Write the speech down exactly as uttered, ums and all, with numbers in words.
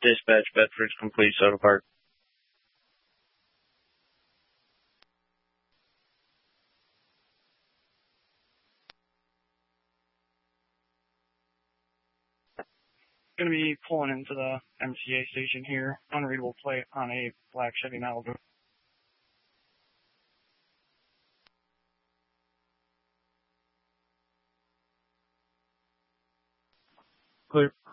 Dispatch, Bedford's complete Soda Park. Going to be pulling into the M C A station here. Unreadable plate on a black Chevy Malibu. Clear.